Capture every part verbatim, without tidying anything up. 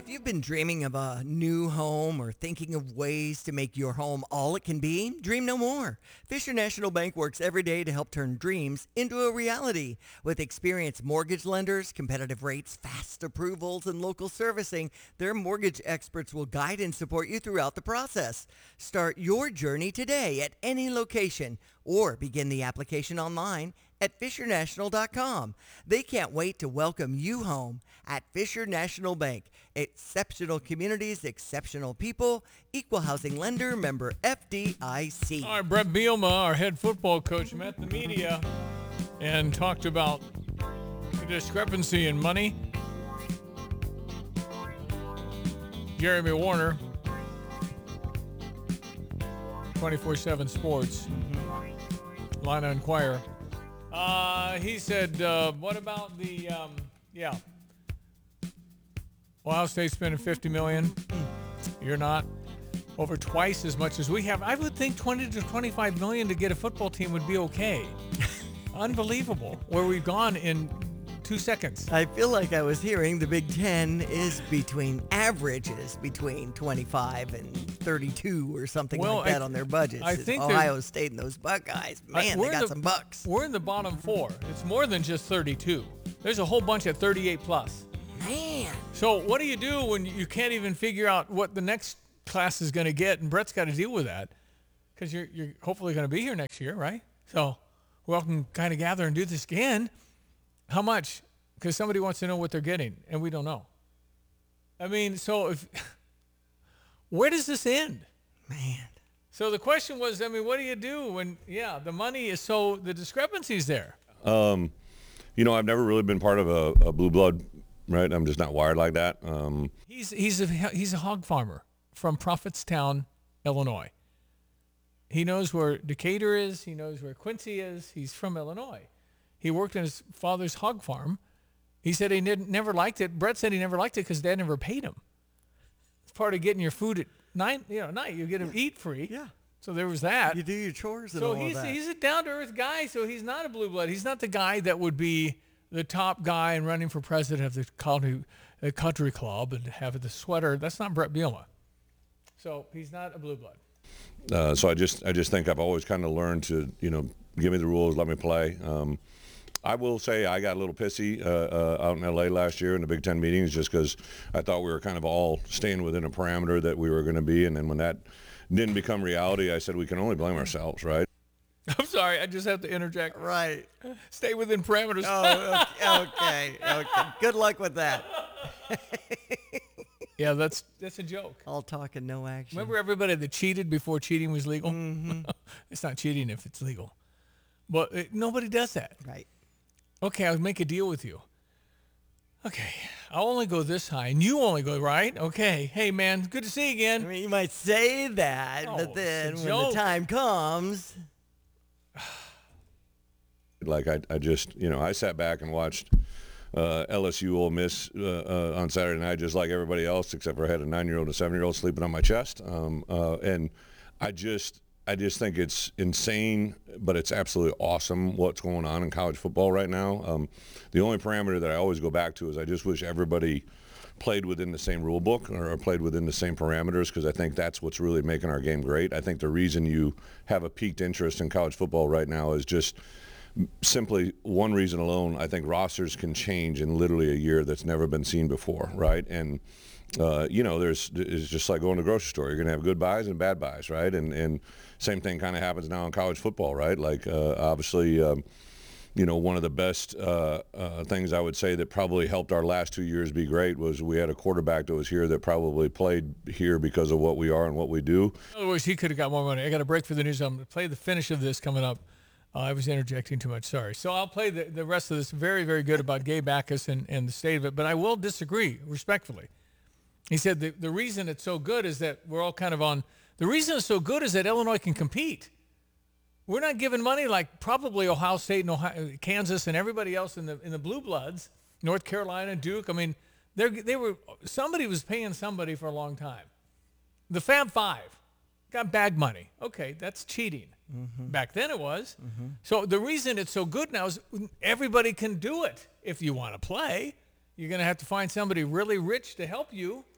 If you've been dreaming of a new home or thinking of ways to make your home all it can be, dream no more. Fisher National Bank works every day to help turn dreams into a reality. With experienced mortgage lenders, competitive rates, fast approvals, and local servicing, their mortgage experts will guide and support you throughout the process. Start your journey today at any location or begin the application online at fisher national dot com. They can't wait to welcome you home at Fisher National Bank. Exceptional communities, exceptional people, equal housing lender, member F D I C. All right, Brett Bielema, our head football coach, met the media and talked about the discrepancy in money. Jeremy Warner, twenty-four seven Sports, mm-hmm. Line of Inquirer. Uh, he said, uh, what about the, um, yeah, Ohio State spending fifty million dollars. You're not. Over twice as much as we have. I would think twenty to twenty-five million dollars to get a football team would be okay. Unbelievable where we've gone in two seconds. I feel like I was hearing the Big Ten is between averages between twenty-five and thirty-two or something well, like that I, on their budgets. I think Ohio State and those Buckeyes, man, I, they got the, some bucks. We're in the bottom four. It's more than just thirty-two. There's a whole bunch at thirty-eight plus. Man. So what do you do when you can't even figure out what the next class is going to get? And Brett's got to deal with that because you're you're hopefully going to be here next year, right? So we all can kind of gather and do this again. How much? Because somebody wants to know what they're getting, and we don't know. I mean, so if where does this end? Man. So the question was, I mean, what do you do when, yeah, the money is so, the discrepancy's there? Um, you know, I've never really been part of a, a blue blood, right? I'm just not wired like that. Um, he's he's a he's a hog farmer from Prophetstown, Illinois. He knows where Decatur is. He knows where Quincy is. He's from Illinois. He worked on his father's hog farm. He said he didn't, never liked it. Brett said he never liked it because Dad never paid him. It's part of getting your food at nine, you know, night. You get to eat free. Yeah. So there was that. You do your chores and so all he's of that. he's a down-to-earth guy. So he's not a blue blood. He's not the guy that would be the top guy and running for president of the country, the country club and have the sweater. That's not Brett Bielema. So he's not a blue blood. Uh, so I just I just think I've always kind of learned to, you know, give me the rules, let me play. Um, I will say I got a little pissy uh, uh, out in L A last year in the Big Ten meetings just because I thought we were kind of all staying within a parameter that we were going to be. And then when that didn't become reality, I said we can only blame ourselves, right? I'm sorry. I just have to interject. Right. Stay within parameters. Oh, okay, okay, okay. Good luck with that. Yeah, that's that's a joke. All talk and no action. Remember everybody that cheated before cheating was legal? Mm-hmm. It's not cheating if it's legal. But it, nobody does that. Right. Okay, I'll make a deal with you. Okay, I'll only go this high, and you only go right. Okay, hey, man, good to see you again. I mean, you might say that, Oh, but then it's a when the joke. time comes... Like I, I just, you know, I sat back and watched uh, L S U Ole Miss uh, uh, on Saturday night just like everybody else, except for I had a nine-year-old and a seven-year-old sleeping on my chest. Um, uh, and I just... I just think it's insane, but it's absolutely awesome what's going on in college football right now. Um, the only parameter that I always go back to is I just wish everybody played within the same rule book or played within the same parameters because I think that's what's really making our game great. I think the reason you have a peaked interest in college football right now is just simply one reason alone. I think rosters can change in literally a year that's never been seen before, right? And Uh, you know, there's it's just like going to the grocery store. You're going to have good buys and bad buys, right? And and same thing kind of happens now in college football, right? Like uh, obviously, um, you know, one of the best uh, uh, things I would say that probably helped our last two years be great was we had a quarterback that was here that probably played here because of what we are and what we do. In other words, he could have got more money. I got a break for the news. I'm going to play the finish of this coming up. Uh, I was interjecting too much. Sorry. So I'll play the, the rest of this. Very, very good about Gabe Backus and, and the state of it. But I will disagree respectfully. He said the, the reason it's so good is that we're all kind of on – the reason it's so good is that Illinois can compete. We're not giving money like probably Ohio State and Ohio, Kansas and everybody else in the in the blue bloods, North Carolina, Duke. I mean, they they were somebody was paying somebody for a long time. The Fab Five got bag money. Okay, that's cheating. Mm-hmm. Back then it was. Mm-hmm. So the reason it's so good now is everybody can do it if you want to play. You're going to have to find somebody really rich to help you.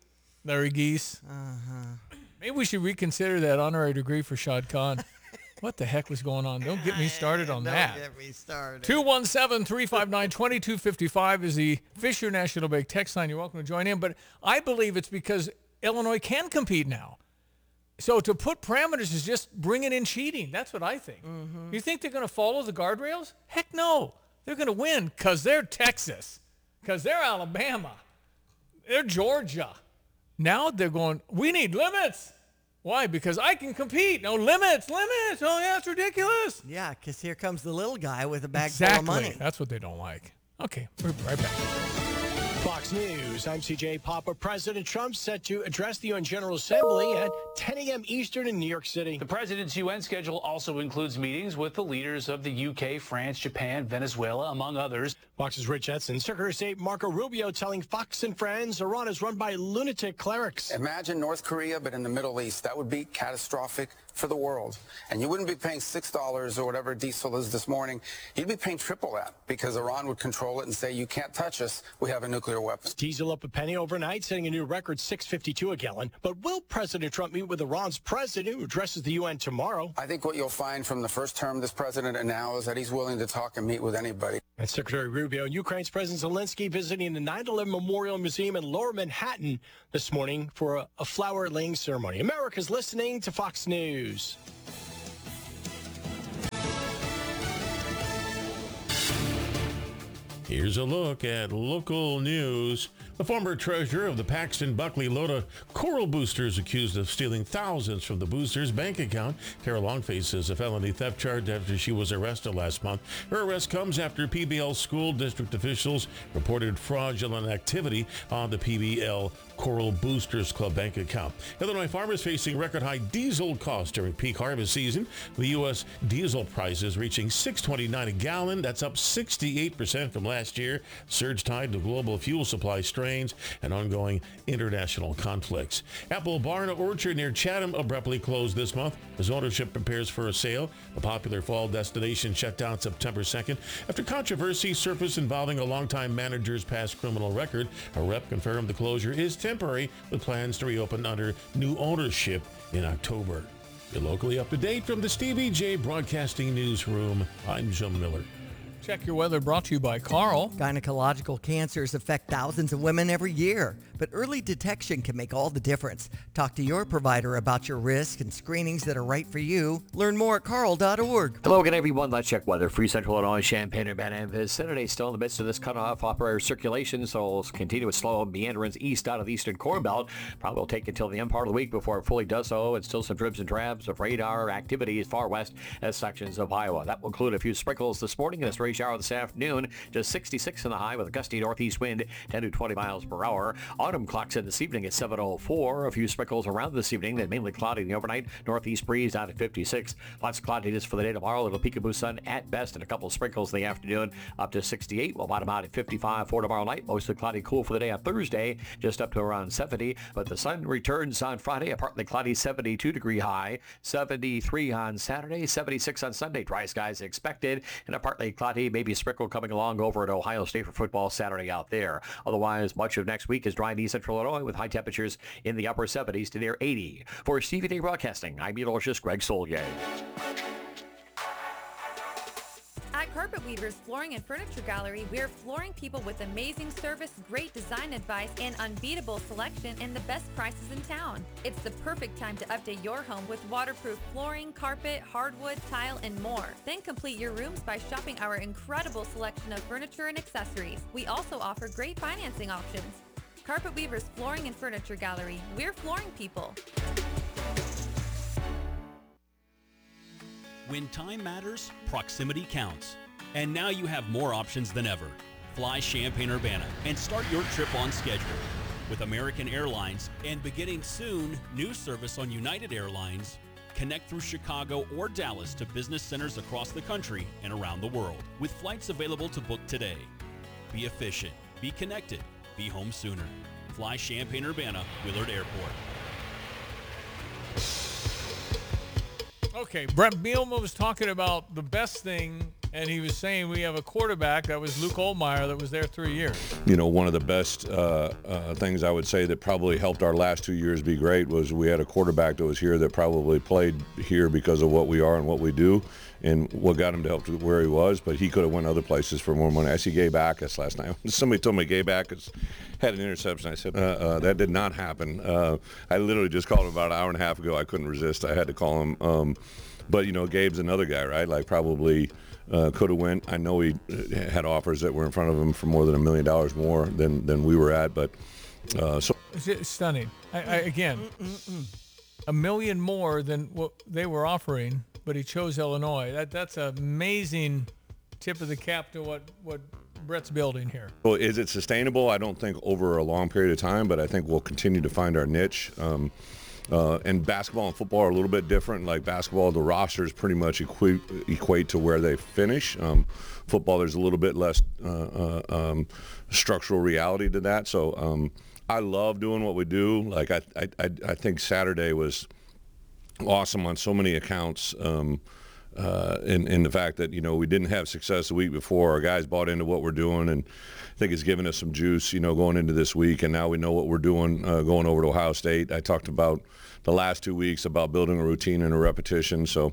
Larry Geese. Uh-huh. Maybe we should reconsider that honorary degree for Shad Khan. What the heck was going on? Don't get me started on Don't that. get me started. two one seven, three five nine, two two five five is the Fisher National Bank text line. You're welcome to join in. But I believe it's because Illinois can compete now. So to put parameters is just bringing in cheating. That's what I think. Mm-hmm. You think they're going to follow the guardrails? Heck no. They're going to win because they're Texas, because they're Alabama, they're Georgia. Now they're going, we need limits. Why? Because I can compete. No limits, limits. Oh, yeah, it's ridiculous. Yeah, because here comes the little guy with a bag Exactly. full of money. That's what they don't like. Okay, we're right back. Fox News, I'm C J Popper. President Trump set to address the U N General Assembly at ten a.m. Eastern in New York City. The president's U N schedule also includes meetings with the leaders of the U K, France, Japan, Venezuela, among others. Fox's Rich Edson. Secretary of State Marco Rubio telling Fox and Friends Iran is run by lunatic clerics. Imagine North Korea, but in the Middle East. That would be catastrophic for the world. And you wouldn't be paying six dollars or whatever diesel is this morning. You'd be paying triple that because Iran would control it and say, you can't touch us. We have a nuclear weapon. Diesel up a penny overnight, setting a new record six fifty-two a gallon. But will President Trump meet with Iran's president, who addresses the U N tomorrow? I think what you'll find from the first term of this president and now is that he's willing to talk and meet with anybody. And Secretary Rubio and Ukraine's President Zelensky visiting the nine eleven Memorial Museum in Lower Manhattan this morning for a, a flower-laying ceremony. America's listening to Fox News. Here's a look at local news. The former treasurer of the Paxton Buckley Loda Coral Boosters accused of stealing thousands from the Boosters' bank account. Tara Long faces a felony theft charge after she was arrested last month. Her arrest comes after P B L school district officials reported fraudulent activity on the P B L Coral Boosters Club bank account. Illinois farmers facing record high diesel costs during peak harvest season, with U S diesel prices reaching six twenty-nine a gallon. That's up sixty-eight percent from last year. Surge tied to global fuel supply strains and ongoing international conflicts. Apple Barn Orchard near Chatham abruptly closed this month as ownership prepares for a sale. The popular fall destination shut down September second after controversy surfaced involving a longtime manager's past criminal record. A rep confirmed the closure is temporary, with plans to reopen under new ownership in October. You're locally up to date from the Stevie J Broadcasting Newsroom. I'm Jim Miller. Check your weather brought to you by Carl. Gynecological cancers affect thousands of women every year, but early detection can make all the difference. Talk to your provider about your risk and screenings that are right for you. Learn more at carl dot org. Hello again, everyone. Let's check weather. Free Central Illinois, Champaign, Urbana, and vicinity. Still in the midst of this cutoff operator circulation, so we'll continue with slow meanderings east out of the eastern Corn Belt. Probably will take until the end part of the week before it fully does so, and still some dribs and drabs of radar activity as far west as sections of Iowa. That will include a few sprinkles this morning and a stray shower this afternoon. Just sixty-six in the high with a gusty northeast wind, ten to twenty miles per hour. Autumn clocks in this evening at seven oh four. A few sprinkles around this evening, then mainly cloudy in the overnight. Northeast breeze down at fifty-six. Lots of cloudiness for the day tomorrow. Little peekaboo sun at best and a couple of sprinkles in the afternoon up to sixty-eight. We'll bottom out at fifty-five for tomorrow night. Mostly cloudy, cool for the day on Thursday, just up to around seventy. But the sun returns on Friday, a partly cloudy seventy-two degree high. seventy-three on Saturday, seventy-six on Sunday. Dry skies expected, and a partly cloudy, maybe a sprinkle coming along over at Ohio State for football Saturday out there. Otherwise, much of next week is dry in East Central Illinois with high temperatures in the upper seventies to near eighty. For Stevie Day Broadcasting, I'm meteorologist Greg Solye. At Carpet Weavers Flooring and Furniture Gallery, we're flooring people with amazing service, great design advice, and unbeatable selection and the best prices in town. It's the perfect time to update your home with waterproof flooring, carpet, hardwood, tile, and more. Then complete your rooms by shopping our incredible selection of furniture and accessories. We also offer great financing options. Carpet Weavers Flooring and Furniture Gallery, we're flooring people. When time matters, proximity counts. And now you have more options than ever. Fly Champaign-Urbana and start your trip on schedule. With American Airlines and beginning soon, new service on United Airlines, connect through Chicago or Dallas to business centers across the country and around the world. With flights available to book today. Be efficient, be connected, be home sooner. Fly Champaign-Urbana, Willard Airport. Okay, Brett Bielema was talking about the best thing And he was saying we have a quarterback that was Luke Oldmeyer that was there three years. You know, one of the best uh, uh, things I would say that probably helped our last two years be great was we had a quarterback that was here that probably played here because of what we are and what we do and what got him to help to where he was, but he could have went other places for more money. I see Gabe Backus last night. Somebody told me Gabe Backus had an interception. I said, uh, uh, that did not happen. Uh, I literally just called him about an hour and a half ago. I couldn't resist. I had to call him. Um, but, you know, Gabe's another guy, right? Like probably uh, could have went. I know he had offers that were in front of him for more than a million dollars more than, than we were at. But uh, so it's stunning. I, I, again, Mm-mm-mm. a million more than what they were offering, but he chose Illinois. That That's an amazing tip of the cap to what, what Brett's building here. Well, is it sustainable? I don't think over a long period of time, but I think we'll continue to find our niche. Um, uh, and basketball and football are a little bit different. Like basketball, the rosters pretty much equate, equate to where they finish. Um, football, there's a little bit less uh, uh, um, structural reality to that. So um, I love doing what we do. Like I, I, I think Saturday was awesome on so many accounts. Um, Uh, in, in the fact that, you know, we didn't have success the week before. Our guys bought into what we're doing, and I think it's given us some juice, you know, going into this week. And now we know what we're doing uh, going over to Ohio State. I talked about the last two weeks about building a routine and a repetition. So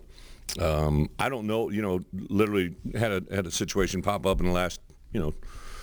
um, I don't know, you know, literally had a, had a situation pop up in the last, you know,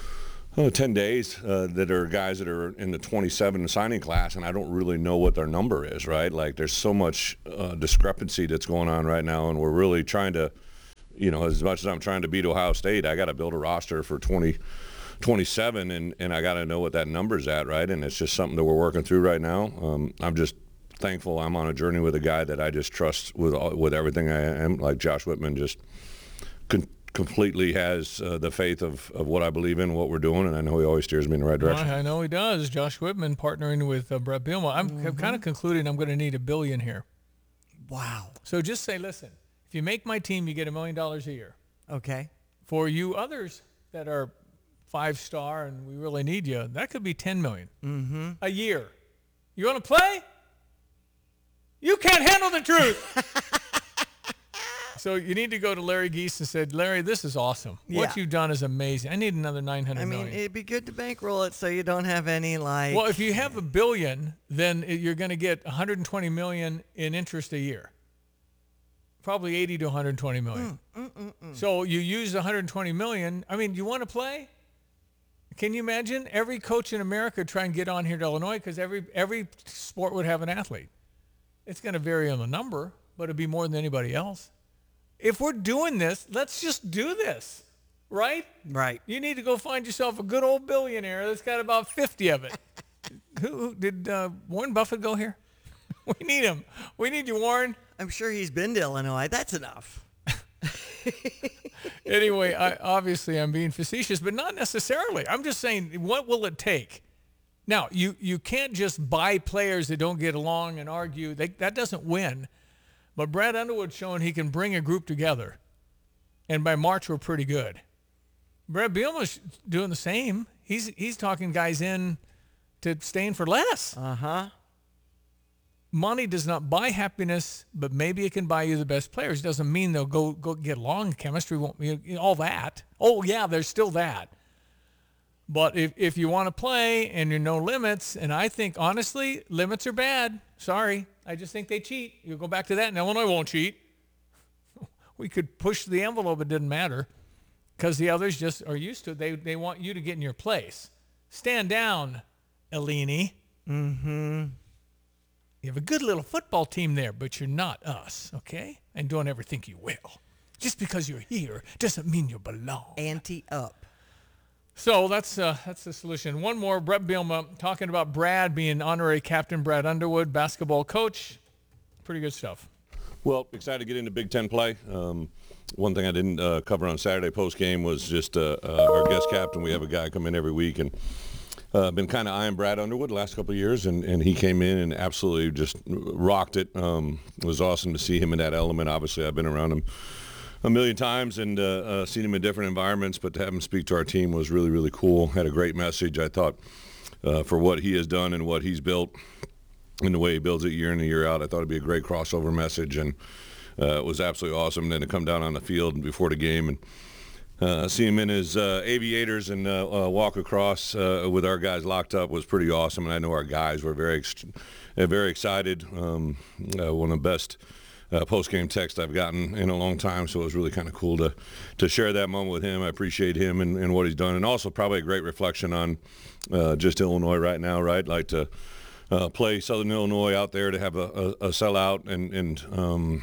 Uh, ten days uh, that are guys that are in the twenty-seven signing class, and I don't really know what their number is, right? Like there's so much uh, discrepancy that's going on right now, and we're really trying to, you know, as much as I'm trying to beat Ohio State, I got to build a roster for twenty twenty-seven, and, and I got to know what that number's at, right? And it's just something that we're working through right now. Um, I'm just thankful I'm on a journey with a guy that I just trust with all, with everything I am, like Josh Whitman just con- completely has uh, the faith of, of what I believe in, what we're doing, and I know he always steers me in the right direction. I know he does. Josh Whitman partnering with uh, Brett Bielema. I'm, mm-hmm. I'm kind of concluding I'm going to need a billion here. Wow. So just say, listen, if you make my team, you get a million dollars a year. Okay. For you others that are five-star and we really need you, that could be ten million dollars mm-hmm. a year. You want to play? You can't handle the truth. So you need to go to Larry Geese and said, Larry, this is awesome. Yeah. What you've done is amazing. I need another nine hundred I mean, million. it'd be good to bankroll it so you don't have any like. Well, if you have a billion, then you're going to get one hundred twenty million in interest a year. Probably eighty to one hundred twenty million. Mm, mm, mm, mm. So you use one hundred twenty million. I mean, you want to play? Can you imagine every coach in America try and get on here to Illinois because every every sport would have an athlete. It's going to vary on the number, but it'd be more than anybody else. If we're doing this, let's just do this, right? Right. You need to go find yourself a good old billionaire that's got about fifty of it. who, who did uh, Warren Buffett go here? We need him. We need you, Warren. I'm sure he's been to Illinois. That's enough. Anyway, I, obviously I'm being facetious, but not necessarily. I'm just saying, what will it take? Now, you, you can't just buy players that don't get along and argue. They, that doesn't win. But Brad Underwood's showing he can bring a group together. And by March, we're pretty good. Brad Bielema's doing the same. He's he's talking guys in to staying for less. Uh-huh. Money does not buy happiness, but maybe it can buy you the best players. It doesn't mean they'll go go get along. Chemistry won't be all that. Oh, yeah, there's still that. But if, if you want to play and you're no limits, and I think, honestly, limits are bad. Sorry. I just think they cheat. You go back to that, and Illinois won't cheat. We could push the envelope. It didn't matter because the others just are used to it. They, they want you to get in your place. Stand down, Eleni. Mm-hmm. You have a good little football team there, but you're not us, okay? And don't ever think you will. Just because you're here doesn't mean you belong. Ante up. So that's uh, that's the solution. One more, Brett Bielema talking about Brad being honorary captain, Brad Underwood, basketball coach. Pretty good stuff. Well, excited to get into Big Ten play. Um, one thing I didn't uh, cover on Saturday post-game was just uh, uh, our guest captain. We have a guy come in every week, and uh, been kind of eyeing Brad Underwood the last couple of years, and, and he came in and absolutely just rocked it. Um, it was awesome to see him in that element. Obviously, I've been around him a million times and uh, uh, seen him in different environments, but to have him speak to our team was really, really cool. Had a great message, I thought, uh, for what he has done and what he's built and the way he builds it year in and year out. I thought it'd be a great crossover message, and uh, was absolutely awesome. And then to come down on the field before the game and uh, see him in his uh, aviators and uh, uh, walk across uh, with our guys locked up was pretty awesome. And I know our guys were very, ex- very excited. Um, uh, one of the best Uh, post-game text I've gotten in a long time, so it was really kind of cool to to share that moment with him. I appreciate him and, and what he's done, and also probably a great reflection on uh, just Illinois right now, right? Like to uh, play Southern Illinois out there, to have a, a, a sellout, and, and um,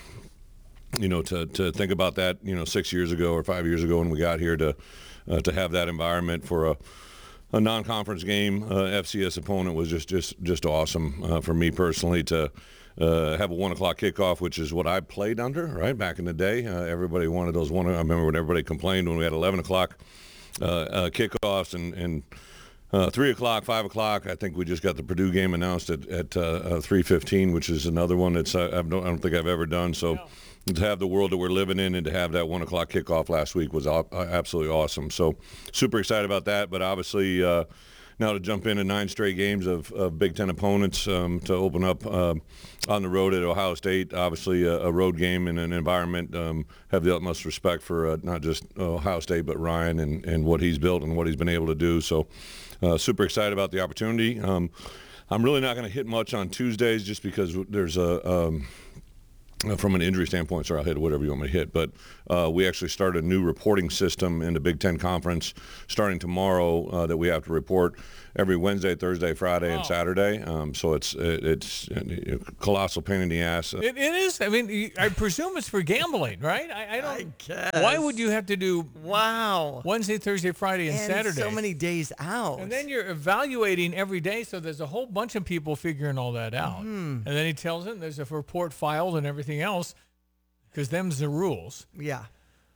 you know, to, to think about that, you know, six years ago or five years ago when we got here, to uh, to have that environment for a a non-conference game, uh, F C S opponent was just just just awesome uh, for me personally to uh, have a one o'clock kickoff, which is what I played under right back in the day. Uh, everybody wanted those one. I remember when everybody complained when we had eleven o'clock uh, uh, kickoffs and and uh, three o'clock, five o'clock. I think we just got the Purdue game announced at at uh, uh, three fifteen, which is another one that's uh, I've, I don't think I've ever done. So. No. To have the world that we're living in and to have that one o'clock kickoff last week was absolutely awesome. So super excited about that. But obviously uh, now to jump into nine straight games of, of Big Ten opponents um, to open up uh, on the road at Ohio State, obviously a, a road game in an environment. Um, have the utmost respect for uh, not just Ohio State but Ryan and, and what he's built and what he's been able to do. So uh, super excited about the opportunity. Um, I'm really not going to hit much on Tuesdays just because there's a um, – from an injury standpoint, sorry, I'll hit whatever you want me to hit. But uh, we actually started a new reporting system in the Big Ten Conference starting tomorrow uh, that we have to report every Wednesday, Thursday, Friday, wow. and Saturday. Um, so it's it, it's a colossal pain in the ass. It, it is. I mean, I presume it's for gambling, right? I, I don't. I guess. Why would you have to do wow Wednesday, Thursday, Friday, and, and Saturday? So many days out. And then you're evaluating every day, so there's a whole bunch of people figuring all that out. Mm-hmm. And then he tells them there's a report filed and everything else, because them's the rules. Yeah.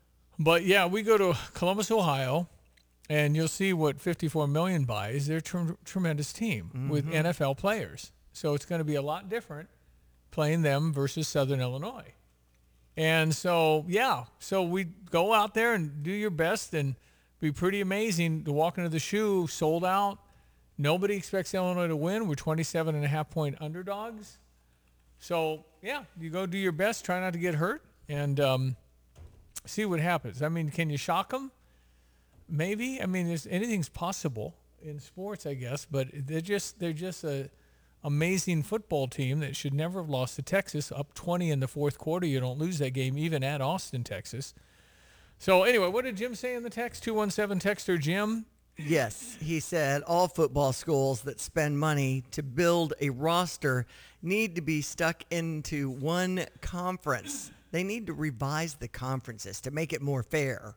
But yeah, we go to Columbus, Ohio, and you'll see what fifty-four million buys. They're a tr- tremendous team mm-hmm. with N F L players. So it's going to be a lot different playing them versus Southern Illinois. And so, yeah, so we go out there and do your best and be pretty amazing to walk into the shoe, sold out. Nobody expects Illinois to win. We're twenty-seven and a half point underdogs. So, yeah, you go do your best, try not to get hurt, and um, see what happens. I mean, can you shock them? Maybe. I mean, there's, anything's possible in sports, I guess, but they're just they're just a amazing football team that should never have lost to Texas. Up twenty in the fourth quarter, you don't lose that game, even at Austin, Texas. So anyway, what did Jim say in the text? two one seven texter Jim. Yes, he said all football schools that spend money to build a roster need to be stuck into one conference. They need to revise the conferences to make it more fair.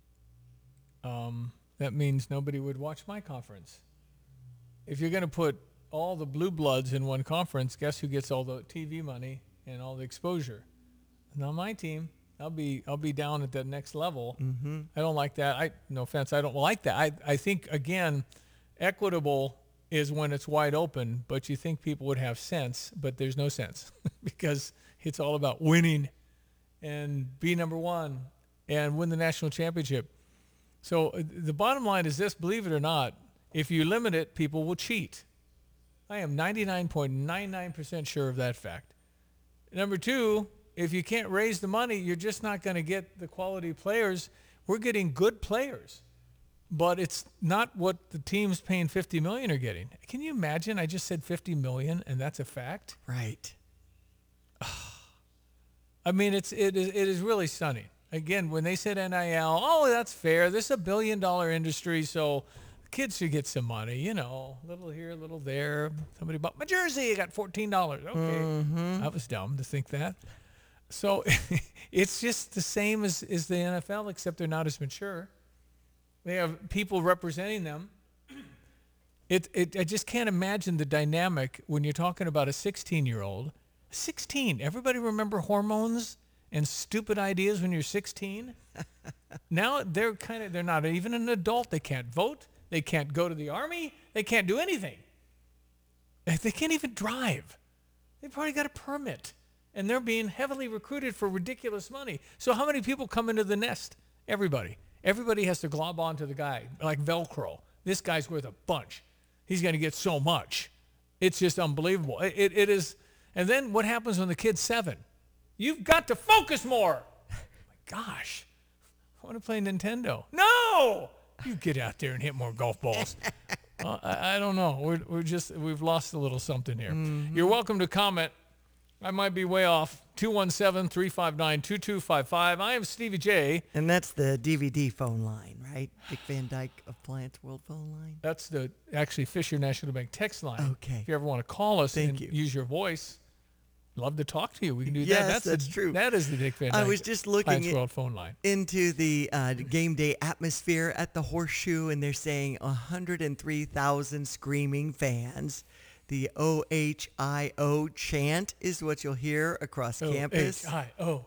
Um, that means nobody would watch my conference. If you're going to put all the blue bloods in one conference, guess who gets all the T V money and all the exposure? Not my team. I'll be I'll be down at that next level. Mm-hmm. I don't like that. I no offense, I don't like that. I, I think, again, equitable is when it's wide open, but you think people would have sense, but there's no sense because it's all about winning and be number one and win the national championship. So uh, the bottom line is this, believe it or not, if you limit it, people will cheat. I am ninety-nine point nine nine percent sure of that fact. Number two, if you can't raise the money, you're just not going to get the quality players. We're getting good players, but it's not what the teams paying fifty million dollars are getting. Can you imagine? I just said fifty million dollars, and that's a fact? Right. I mean, it's, it, is, it is really stunning. Again, when they said N I L, oh, that's fair. This is a billion-dollar industry, so kids should get some money, you know, a little here, a little there. Somebody bought my jersey, I got fourteen dollars. Okay. Mm-hmm. That was dumb to think that. So it's just the same as, as the N F L, except they're not as mature. They have people representing them. It, it, I just can't imagine the dynamic when you're talking about a sixteen-year-old. sixteen. Everybody remember hormones and stupid ideas when you're sixteen? Now they're kind of, they're not even an adult. They can't vote. They can't go to the Army. They can't do anything. They can't even drive. They've already got a permit. And they're being heavily recruited for ridiculous money. So how many people come into the nest? Everybody. Everybody has to glob onto the guy, like Velcro. This guy's worth a bunch. He's going to get so much. It's just unbelievable. It, it, it is. And then what happens when the kid's seven? You've got to focus more. Oh my gosh. I want to play Nintendo. No! You get out there and hit more golf balls. uh, I, I don't know. We're, we're just, we've lost a little something here. Mm-hmm. You're welcome to comment. I might be way off. two one seven, three five nine, two two five five. I am Stevie J. And that's the D V D phone line, right? Dick Van Dyke Appliance World phone line. That's the actually Fisher National Bank text line. Okay. If you ever want to call us Thank and you. use your voice, love to talk to you. We can do yes, that. That's, that's the, true. That is the Dick Van Dyke I was just looking Appliance World phone line. into the uh, game day atmosphere at the Horseshoe, and they're saying one hundred three thousand screaming fans. The O H I O chant is what you'll hear across campus. O H I O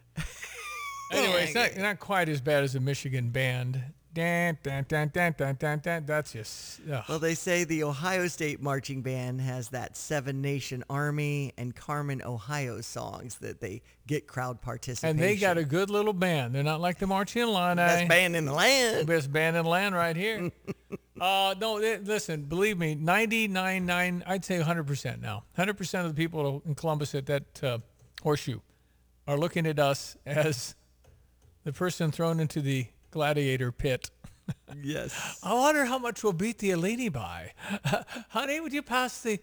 Anyway, it's not, not quite as bad as a Michigan band. Dan, dan, dan, dan, dan, dan, dan. That's just... Ugh. Well, they say the Ohio State Marching Band has that Seven Nation Army and Carmen, Ohio songs that they get crowd participation. And they got a good little band. They're not like the Marching Illini. Best band in the land. Best band in the land right here. uh, no, they, listen, believe me, ninety-nine, nine, I'd say one hundred percent now. one hundred percent of the people in Columbus at that uh, Horseshoe are looking at us as the person thrown into the gladiator pit. Yes. I wonder how much we'll beat the Illini by. Honey, would you pass the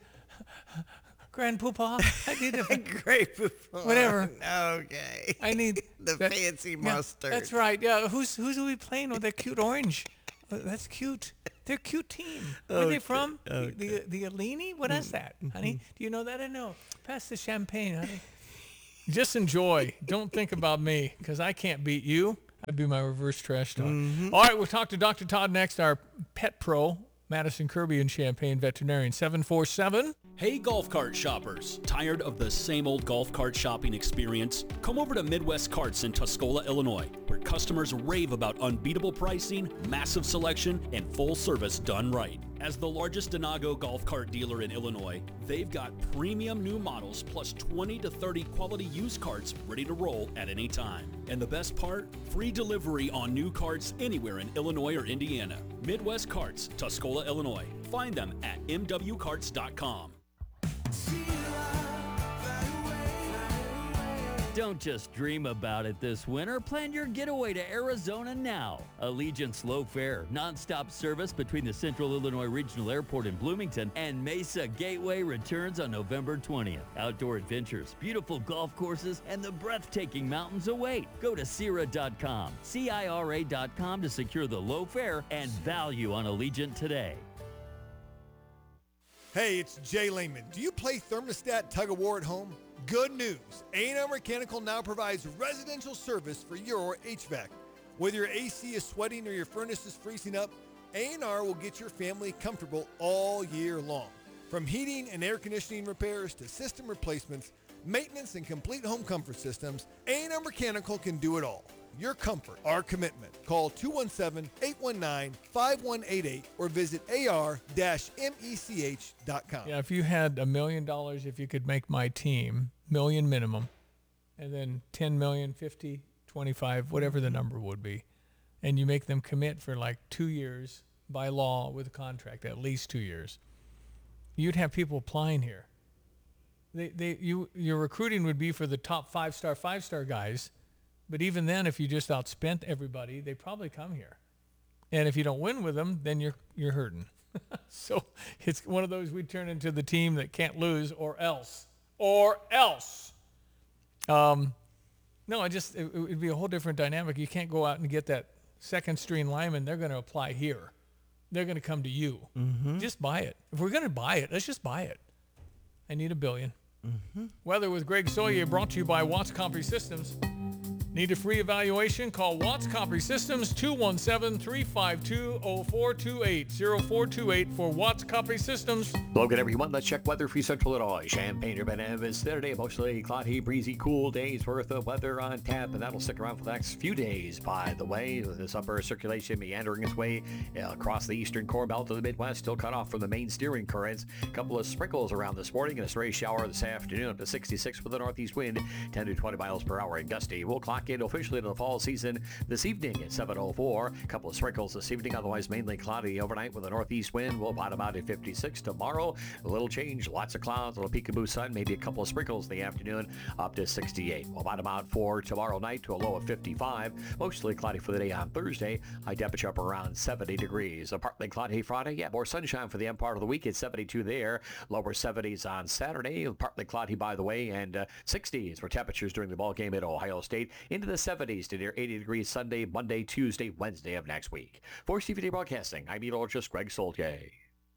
Grand Poopah? I need a Great Poopah. Whatever. Okay. I need the that, fancy yeah, mustard. That's right. Yeah. Who's who's are we playing with that cute orange? Uh, that's cute. They're a cute team. Where Okay. are they from? Okay. The the, the Illini? What is that, honey? Do you know that? I know. Pass the champagne, honey. Just enjoy. Don't think about me, because I can't beat you. That'd be my reverse trash talk. Mm-hmm. All right, we'll talk to Doctor Todd next, our pet pro, Madison Kirby and Champaign veterinarian. seven four seven Hey golf cart shoppers, tired of the same old golf cart shopping experience? Come over to Midwest Carts in Tuscola, Illinois, where customers rave about unbeatable pricing, massive selection, and full service done right. As the largest Denago golf cart dealer in Illinois, they've got premium new models plus twenty to thirty quality used carts ready to roll at any time. And the best part? Free delivery on new carts anywhere in Illinois or Indiana. Midwest Carts, Tuscola, Illinois. Find them at m w carts dot com. Don't just dream about it this winter. Plan your getaway to Arizona now. Allegiant Slow Fare, nonstop service between the Central Illinois Regional Airport in Bloomington and Mesa Gateway returns on November twentieth. Outdoor adventures, beautiful golf courses, and the breathtaking mountains await. Go to Cira dot com, C I R A dot com to secure the low fare and value on Allegiant today. Hey, it's Jay Lehman. Do you play thermostat tug-of-war at home? Good news. A and R Mechanical now provides residential service for your H V A C. Whether your A C is sweating or your furnace is freezing up, A and R will get your family comfortable all year long. From heating and air conditioning repairs to system replacements, maintenance, and complete home comfort systems, A and R Mechanical can do it all. Your comfort, our commitment. Call two one seven, eight one nine, five one eight eight or visit A R mech dot com. Yeah, if you had a million dollars, if you could make my team, million minimum, and then ten million, fifty, twenty-five, whatever the number would be, and you make them commit for like two years by law with a contract, at least two years, you'd have people applying here. They, they, you, your recruiting would be for the top five-star, five-star guys. But even then, if you just outspent everybody, they probably come here. And if you don't win with them, then you're you're hurting. So it's one of those we turn into the team that can't lose, or else, or else. Um, no, I just it, it would be a whole different dynamic. You can't go out and get that second string lineman. They're going to apply here. They're going to come to you. Mm-hmm. Just buy it. If we're going to buy it, let's just buy it. I need a billion. Mm-hmm. Weather with Greg Sawyer, brought to you by Watts Compre Systems. Need a free evaluation? Call Watts Compre Systems, two one seven, three five two, zero four two eight, zero four two eight for Watts Compre Systems. Logan, everyone, let's check weather for Central Illinois. Champaign, Urbana, Saturday, mostly cloudy, breezy, cool days worth of weather on tap, and that'll stick around for the next few days. By the way, this upper circulation meandering its way uh, across the eastern core belt to the Midwest, still cut off from the main steering currents. A couple of sprinkles around this morning and a stray shower this afternoon, up to sixty-six with a northeast wind, ten to twenty miles per hour and gusty. We'll clock get officially into the fall season this evening at seven oh four. A couple of sprinkles this evening, otherwise mainly cloudy overnight with a northeast wind. We'll bottom out at fifty-six tomorrow. A little change, lots of clouds, a little peekaboo sun, maybe a couple of sprinkles in the afternoon, up to sixty-eight. We'll bottom out for tomorrow night to a low of fifty-five. Mostly cloudy for the day on Thursday. High temperature up around seventy degrees. A partly cloudy Friday. Yeah, more sunshine for the end part of the week. It's seventy-two there. Lower seventies on Saturday. Partly cloudy, by the way, and uh, sixties for temperatures during the ball game at Ohio State. Into the seventies to near eighty degrees Sunday, Monday, Tuesday, Wednesday of next week. For C V T Broadcasting, I'm meteorologist Greg Soltier.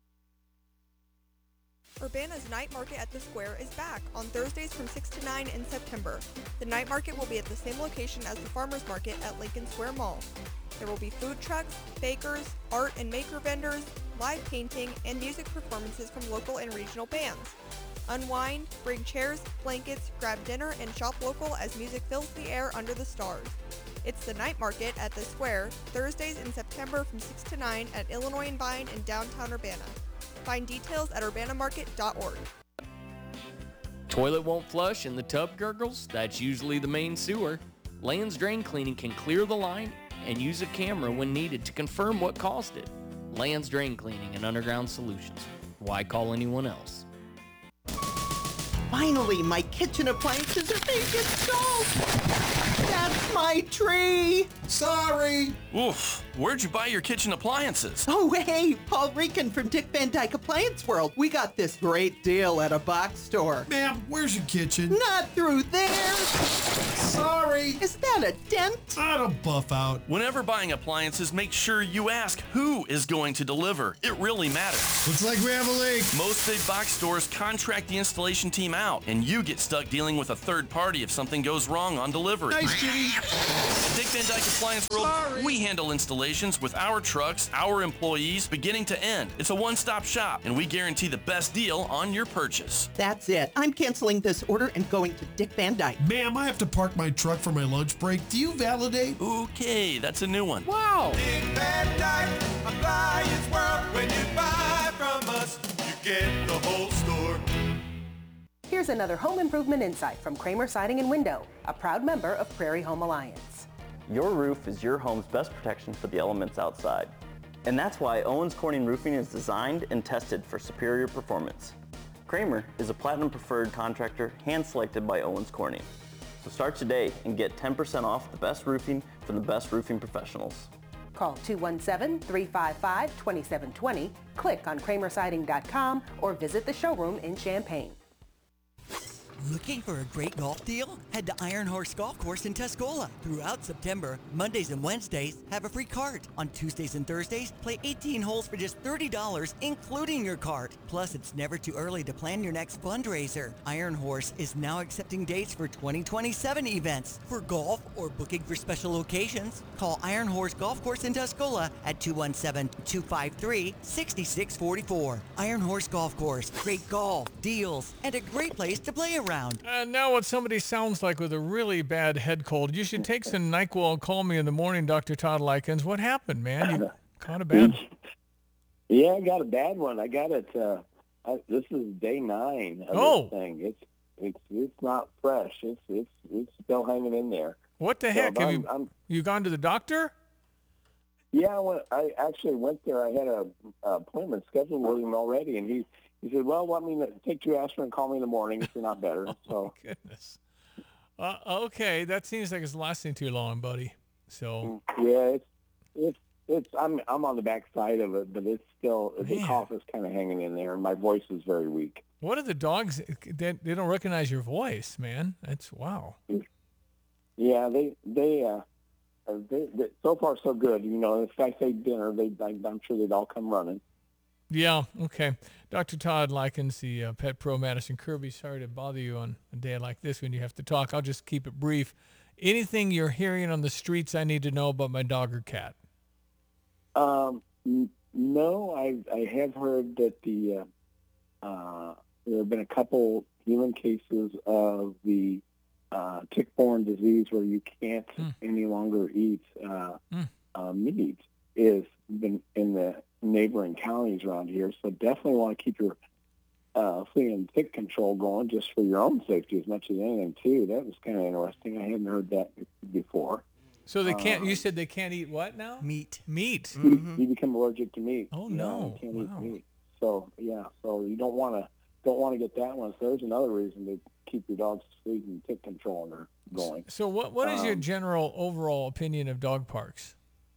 Urbana's Night Market at the Square is back on Thursdays from six to nine in September. The night market will be at the same location as the Farmers Market at Lincoln Square Mall. There will be food trucks, bakers, art and maker vendors, live painting, and music performances from local and regional bands. Unwind, bring chairs, blankets, grab dinner, and shop local as music fills the air under the stars. It's the Night Market at the Square, Thursdays in September from six to nine at Illinois and Vine in downtown Urbana. Find details at urbana market dot org. Toilet won't flush and the tub gurgles? That's usually the main sewer. Land's Drain Cleaning can clear the line and use a camera when needed to confirm what caused it. Land's Drain Cleaning and Underground Solutions. Why call anyone else? Finally, my kitchen appliances are being installed. That's my tree. Sorry. Oof, where'd you buy your kitchen appliances? Oh, hey, Paul Rican from Dick Van Dyke Appliance World. We got this great deal at a box store. Ma'am, where's your kitchen? Not through there. Sorry. Is that a dent? I don't buff out. Whenever buying appliances, make sure you ask who is going to deliver. It really matters. Looks like we have a leak. Most big box stores contract the installation team out, and you get stuck dealing with a third party if something goes wrong on delivery. Nice, Jimmy. At Dick Van Dyke Appliance World, Sorry. we handle installations with our trucks, our employees, beginning to end. It's a one-stop shop, and we guarantee the best deal on your purchase. That's it. I'm canceling this order and going to Dick Van Dyke. Ma'am, I have to park my truck for my lunch break. Do you validate? Okay, that's a new one. Wow. Dick Van Dyke Appliance World. When you buy from us, you get the whole store. Here's another home improvement insight from Kramer Siding and Window, a proud member of Prairie Home Alliance. Your roof is your home's best protection for the elements outside. And that's why Owens Corning Roofing is designed and tested for superior performance. Kramer is a platinum preferred contractor hand-selected by Owens Corning. So start today and get ten percent off the best roofing from the best roofing professionals. Call two one seven, three five five, two seven two zero, click on kramer siding dot com, or visit the showroom in Champaign. Looking for a great golf deal? Head to Iron Horse Golf Course in Tuscola. Throughout September, Mondays and Wednesdays, have a free cart. On Tuesdays and Thursdays, play eighteen holes for just thirty dollars, including your cart. Plus, it's never too early to plan your next fundraiser. Iron Horse is now accepting dates for twenty twenty-seven events. For golf or booking for special occasions, call Iron Horse Golf Course in Tuscola at two one seven, two five three, six six four four. Iron Horse Golf Course. Great golf, deals, and a great place to play around. And now what somebody sounds like with a really bad head cold. You should take some NyQuil and call me in the morning, Doctor Todd Likens. What happened, man? You caught a bad... Yeah, I got a bad one. I got it. Uh, I, this is day nine of Oh. this thing. It's it's it's not fresh. It's it's it's still hanging in there. What the So heck? Have I'm- you, I'm- you gone to the doctor? Yeah, I, went, I actually went there. I had a, a appointment scheduled with him already, and he he said, "Well, let me take two aspirin and call me in the morning if you're not better." So Goodness. Uh, okay, that seems like it's lasting too long, buddy. So yeah, it's it's it's I'm I'm on the back side of it, but it's still the Man. cough is kind of hanging in there, and my voice is very weak. what are the dogs? They, they don't recognize your voice, man. That's wow. Yeah, they they uh, uh, they, they so far so good. You know, if I say dinner, they I, I'm sure they'd all come running. Yeah, okay. Doctor Todd Likens, the uh, Pet Pro Madison Kirby. Sorry to bother you on a day like this when you have to talk. I'll just keep it brief. Anything you're hearing on the streets I need to know about my dog or cat? Um, n- no, I I have heard that the uh, uh, there have been a couple human cases of the uh, tick-borne disease where you can't any longer eat uh, uh, meat. Is been in the neighboring counties around here, so definitely want to keep your uh, flea and tick control going just for your own safety as much as anything, too. That was kind of interesting. I hadn't heard that before. So they can't, Um, you said they can't eat what now? Meat. Meat. You, you become allergic to meat. Oh, You know, no. you can't Wow. eat meat. So, yeah, so you don't want to don't want to get that one. So there's another reason to keep your dog's flea and tick control going. So what what is your Um, general overall opinion of dog parks?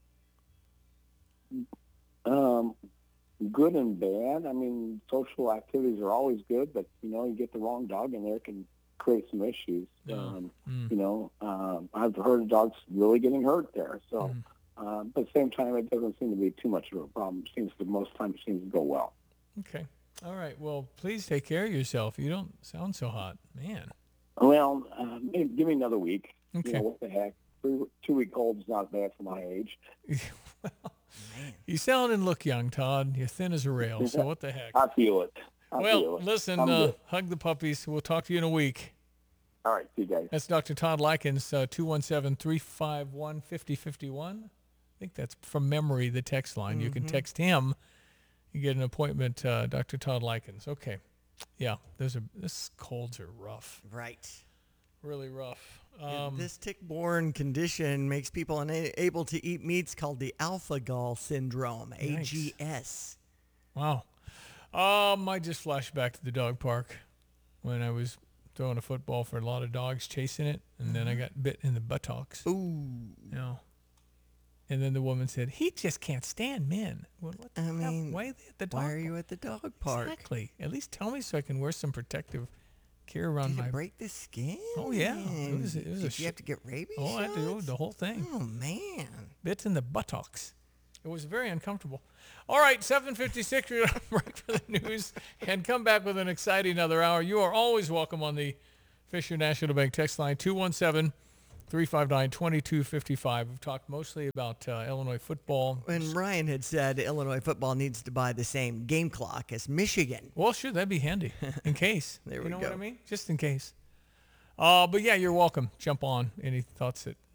Um, good and bad. I mean, social activities are always good, but you know, you get the wrong dog in there, it can create some issues. Um, Mm. You know, um, I've heard of dogs really getting hurt there. So, Mm. um, but at the same time, it doesn't seem to be too much of a problem. It seems to most times it seems to go well. Okay. All right. Well, please take care of yourself. You don't sound so hot, man. Well, uh, maybe, give me another week. Okay. You know, what the heck? Three, two week old is not bad for my age. You sound and look young, Todd. You're thin as a rail. So what the heck? I feel it. I well, feel it. listen, I'm uh, good. hug the puppies. We'll talk to you in a week. All right. See you guys. That's Doctor Todd Likens, uh, two one seven, three five one, five oh five one. I think that's from memory, the text line. You can Mhm. text him. You get an appointment, uh, Doctor Todd Likens. Okay. Yeah, those are, this colds are rough. Right. Really rough. Yeah, Um, this tick-borne condition makes people unable to eat meats called the alpha-gal syndrome, A G S. Wow. Um, I just flashed back to the dog park when I was throwing a football for a lot of dogs chasing it, and then I got bit in the buttocks. Ooh. You know. And then the woman said, he just can't stand men. Well, what the I hell? mean, why are they at the dog why are you at the dog park? Exactly. At least tell me so I can wear some protective gear around Did my... it break the skin? Oh, yeah. It was, it was Did a you have to get rabies Oh, I had to do shots? the whole thing. Oh, man. Bits in the buttocks. It was very uncomfortable. All right, seven fifty-six, we're going to break for the news and come back with an exciting another hour. You are always welcome on the Fisher National Bank text line, two one seven, three five nine, two two five five. We've talked mostly about uh, Illinois football. And Ryan had said Illinois football needs to buy the same game clock as Michigan. Well, sure, that'd be handy in case. There you we know go. what I mean? Just in case. Uh, but yeah, you're welcome. Jump on. Any thoughts that